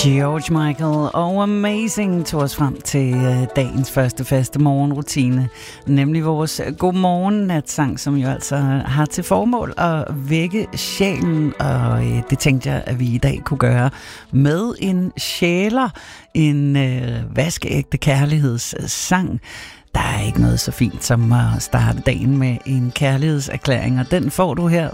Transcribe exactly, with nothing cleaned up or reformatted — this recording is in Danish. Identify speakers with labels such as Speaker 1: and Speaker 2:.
Speaker 1: George Michael og Amazing tog os frem til øh, dagens første faste morgenrutine, nemlig vores godmorgen-natsang, som jo altså har til formål at vække sjælen, og øh, det tænkte jeg, at vi i dag kunne gøre med en sjæler, en øh, vaskeægte kærlighedssang. Der er ikke noget så fint som at starte dagen med en kærlighedserklæring, og den får du her